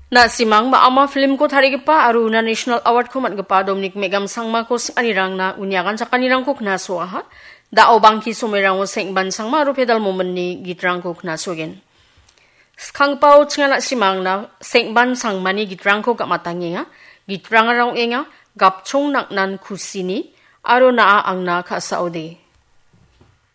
Na simang maama film ko tarigipa aru na National Award ko matgapa Dominic Megam sangma ko anirang na unyakan sa kanirang ko knaso ha. Dao bangki sumirang seng bansang maru pedal moment ni gitrang ko knasogen. Skang pao tsanga na simang na seng bansang mani gitrang ko kamatangi nga. Gitrang arang inga gapchong naknan kusini aru naa ang na kasaudi.